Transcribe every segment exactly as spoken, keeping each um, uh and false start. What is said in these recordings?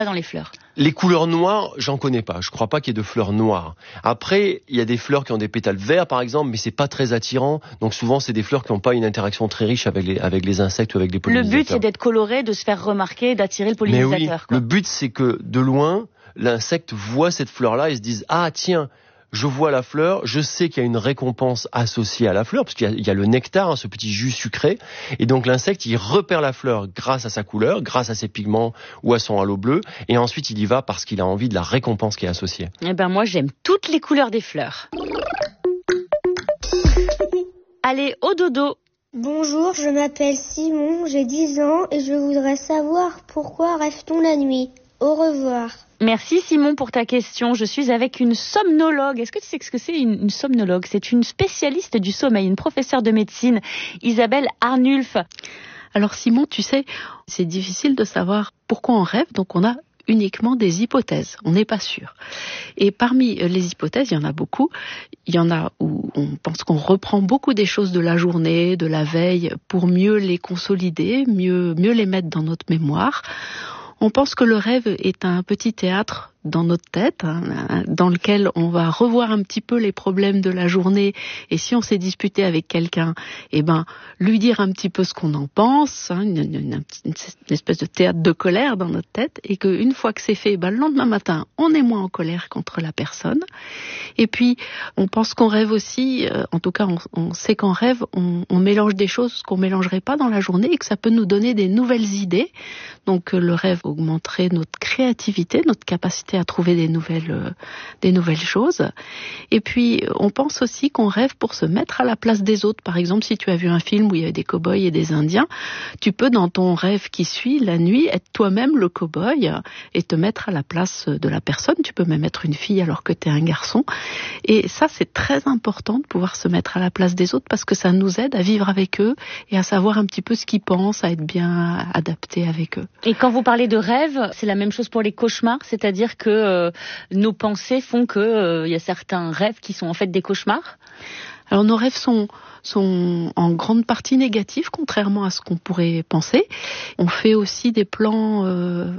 dans les fleurs? Les couleurs noires, j'en connais pas. Je crois pas qu'il y ait de fleurs noires. Après, il y a des fleurs qui ont des pétales verts, par exemple, mais c'est pas très attirant. Donc souvent, c'est des fleurs qui n'ont pas une interaction très riche avec les, avec les insectes ou avec les pollinisateurs. Le but, c'est d'être coloré, de se faire remarquer, d'attirer le pollinisateur. Mais oui, quoi. Le but, c'est que de loin, l'insecte voit cette fleur-là et se dise « Ah, tiens !» Je vois la fleur, je sais qu'il y a une récompense associée à la fleur, parce qu'il y a, il y a le nectar, hein, ce petit jus sucré, et donc l'insecte, il repère la fleur grâce à sa couleur, grâce à ses pigments ou à son halo bleu, et ensuite il y va parce qu'il a envie de la récompense qui est associée. Eh ben moi, j'aime toutes les couleurs des fleurs. Allez, au dodo. Bonjour, je m'appelle Simon, j'ai dix ans et je voudrais savoir pourquoi rêve-t-on la nuit. Au revoir. Merci Simon pour ta question. Je suis avec une somnologue. Est-ce que tu sais ce que c'est une, une somnologue? C'est une spécialiste du sommeil, une professeure de médecine, Isabelle Arnulf. Alors Simon, tu sais, c'est difficile de savoir pourquoi on rêve, donc on a uniquement des hypothèses, on n'est pas sûr. Et parmi les hypothèses, il y en a beaucoup. Il y en a où on pense qu'on reprend beaucoup des choses de la journée, de la veille, pour mieux les consolider, mieux, mieux les mettre dans notre mémoire. On pense que le rêve est un petit théâtre dans notre tête, hein, dans lequel on va revoir un petit peu les problèmes de la journée, et si on s'est disputé avec quelqu'un, eh ben lui dire un petit peu ce qu'on en pense, hein, une, une, une, une espèce de théâtre de colère dans notre tête, et qu'une fois que c'est fait, ben, le lendemain matin, on est moins en colère contre la personne. Et puis, on pense qu'on rêve aussi, euh, en tout cas, on, on sait qu'en rêve, on, on mélange des choses qu'on mélangerait pas dans la journée, et que ça peut nous donner des nouvelles idées. Donc, euh, le rêve augmenterait notre créativité, notre capacité à trouver des nouvelles, euh, des nouvelles choses. Et puis, on pense aussi qu'on rêve pour se mettre à la place des autres. Par exemple, si tu as vu un film où il y avait des cow-boys et des Indiens, tu peux, dans ton rêve qui suit, la nuit, être toi-même le cow-boy et te mettre à la place de la personne. Tu peux même être une fille alors que tu es un garçon. Et ça, c'est très important de pouvoir se mettre à la place des autres parce que ça nous aide à vivre avec eux et à savoir un petit peu ce qu'ils pensent, à être bien adapté avec eux. Et quand vous parlez de rêve, c'est la même chose pour les cauchemars, c'est-à-dire que euh, nos pensées font que euh, y a certains rêves qui sont en fait des cauchemars. Alors nos rêves sont sont en grande partie négatifs, contrairement à ce qu'on pourrait penser. On fait aussi des plans. Euh,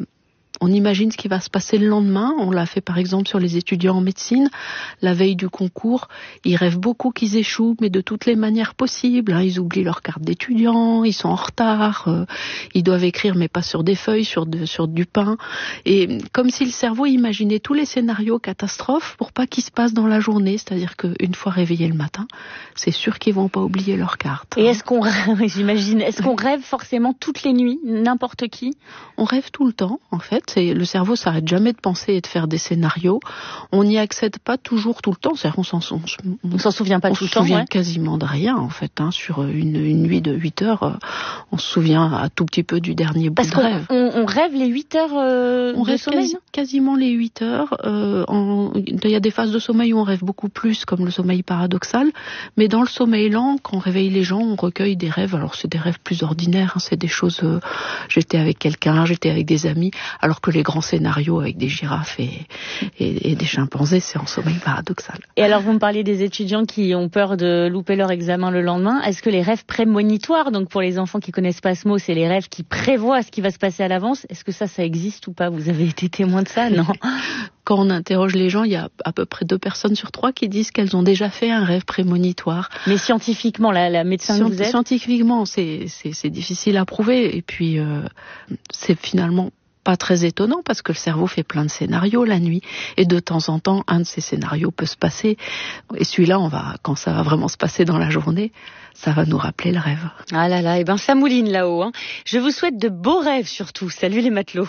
On imagine ce qui va se passer le lendemain. On l'a fait par exemple sur les étudiants en médecine. La veille du concours, ils rêvent beaucoup qu'ils échouent, mais de toutes les manières possibles. Ils oublient leur carte d'étudiant, ils sont en retard, euh, ils doivent écrire mais pas sur des feuilles, sur, de, sur du pain. Et comme si le cerveau imaginait tous les scénarios catastrophes pour pas qu'ils se passent dans la journée. C'est-à-dire qu'une fois réveillés le matin, c'est sûr qu'ils vont pas oublier leur carte. Et est-ce qu'on rêve, j'imagine, est-ce qu'on rêve forcément toutes les nuits, n'importe qui? On rêve tout le temps, en fait. C'est, le cerveau s'arrête jamais de penser et de faire des scénarios. On n'y accède pas toujours tout le temps. C'est-à-dire on s'en, on, on s'en souvient pas on tout le se temps. On se souvient ouais. quasiment de rien, en fait. Hein. Sur une, une nuit de huit heures, euh, on se souvient un tout petit peu du dernier bout Parce de rêve. On, on rêve les huit heures euh, on de rêve sommeil quasi, quasiment les huit heures. Euh, en, il y a des phases de sommeil où on rêve beaucoup plus, comme le sommeil paradoxal. Mais dans le sommeil lent, quand on réveille les gens, on recueille des rêves. Alors c'est des rêves plus ordinaires. Hein. C'est des choses... Euh, j'étais avec quelqu'un, j'étais avec des amis. Alors que les grands scénarios avec des girafes et, et, et des chimpanzés, c'est en sommeil paradoxal. Et alors, vous me parliez des étudiants qui ont peur de louper leur examen le lendemain. Est-ce que les rêves prémonitoires, donc pour les enfants qui connaissent pas ce mot, c'est les rêves qui prévoient ce qui va se passer à l'avance, est-ce que ça, ça existe ou pas? Vous avez été témoin de ça, non? Quand on interroge les gens, il y a à peu près deux personnes sur trois qui disent qu'elles ont déjà fait un rêve prémonitoire. Mais scientifiquement, la, la médecin que vous êtes... Scientifiquement, c'est, c'est, c'est difficile à prouver. Et puis, euh, c'est finalement pas très étonnant parce que le cerveau fait plein de scénarios la nuit et de temps en temps un de ces scénarios peut se passer et celui-là on va quand ça va vraiment se passer dans la journée ça va nous rappeler le rêve. Ah là là, et ben ça mouline là-haut hein. Je vous souhaite de beaux rêves surtout. Salut les matelots.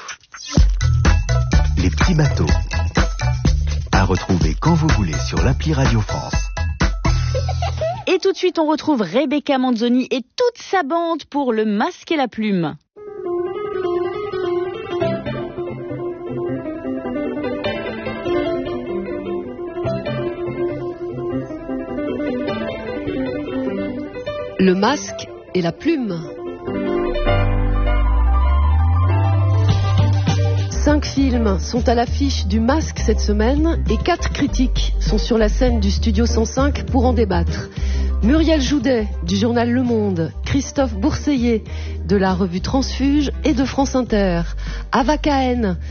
Les petits bateaux à retrouver quand vous voulez sur l'appli Radio France. Et tout de suite on retrouve Rebecca Manzoni et toute sa bande pour le Masque et la Plume. Le masque et la plume. Cinq films sont à l'affiche du Masque cette semaine et quatre critiques sont sur la scène du Studio cent cinq pour en débattre. Muriel Joudet du journal Le Monde, Christophe Bourseiller de la revue Transfuge et de France Inter, Ava Cahen